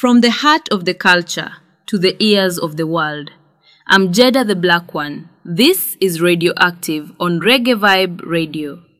From the heart of the culture to the ears of the world. I'm Jeda the Black One. This is Radioactive on Reggae Vibe Radio.